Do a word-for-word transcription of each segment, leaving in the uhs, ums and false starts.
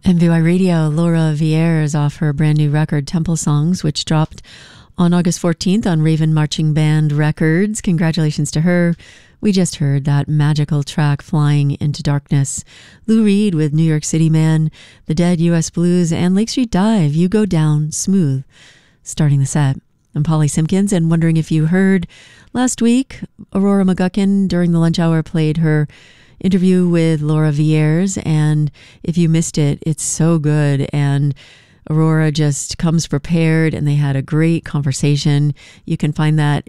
M V Y Radio, Laura Vieira off her brand new record, Temple Songs, which dropped on August fourteenth on Raven Marching Band Records. Congratulations to her. We just heard that magical track, Flying into Darkness. Lou Reed with New York City Man, The Dead, U S Blues, and Lake Street Dive, You Go Down Smooth, starting the set. I'm Polly Simpkins, and wondering if you heard last week, Aurora McGuckin during the lunch hour played her interview with Laura Vieira, and if you missed it, it's so good, and Aurora just comes prepared, and they had a great conversation. You can find that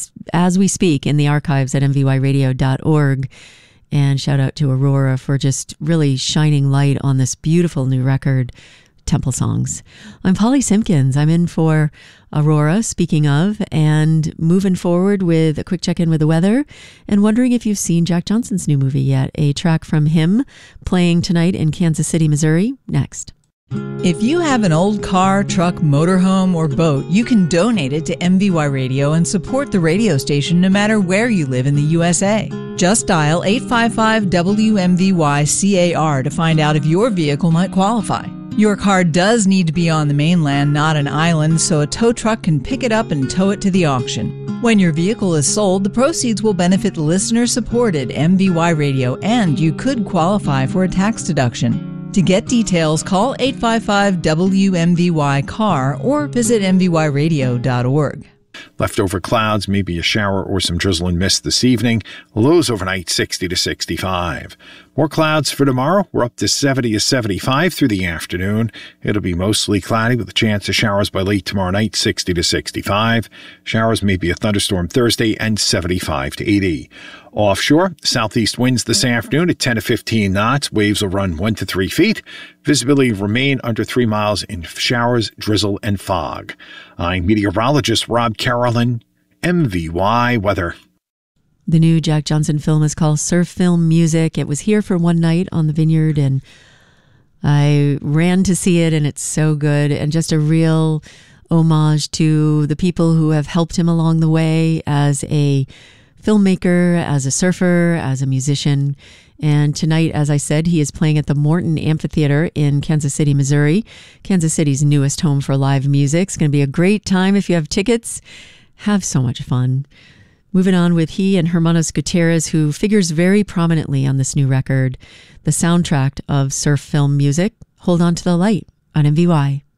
as we speak in the archives at m v y radio dot org. And shout out to Aurora for just really shining light on this beautiful new record, Temple Songs. I'm Polly Simpkins. I'm in for Aurora, speaking of, and moving forward with a quick check-in with the weather, and wondering if you've seen Jack Johnson's new movie yet. A track from him playing tonight in Kansas City, Missouri, next. If you have an old car, truck, motorhome, or boat, you can donate it to M V Y Radio and support the radio station no matter where you live in the U S A. Just dial eight five five W M V Y C A R to find out if your vehicle might qualify. Your car does need to be on the mainland, not an island, so a tow truck can pick it up and tow it to the auction. When your vehicle is sold, the proceeds will benefit listener-supported M V Y Radio, and you could qualify for a tax deduction. To get details, call eight five five W M V Y C A R or visit m v y radio dot org. Leftover clouds, maybe a shower or some drizzle and mist this evening. Lows overnight sixty to sixty-five. More clouds for tomorrow. We're up to seventy to seventy-five through the afternoon. It'll be mostly cloudy with a chance of showers by late tomorrow night, sixty to sixty-five. Showers, maybe a thunderstorm Thursday, and seventy-five to eighty. Offshore, southeast winds this afternoon at ten to fifteen knots. Waves will run one to three feet. Visibility remain under three miles in showers, drizzle, and fog. I'm meteorologist Rob Carolyn, M V Y Weather. The new Jack Johnson film is called Surf Film Music. It was here for one night on the Vineyard, and I ran to see it, and it's so good, and just a real homage to the people who have helped him along the way as a filmmaker, as a surfer, as a musician. And tonight, as I said, he is playing at the Morton Amphitheater in Kansas City, Missouri, Kansas City's newest home for live music. It's going to be a great time. If you have tickets, have so much fun. Moving on with he and Hermanos Gutierrez, who figures very prominently on this new record, the soundtrack of surf film music, Hold On to the Light on M V Y.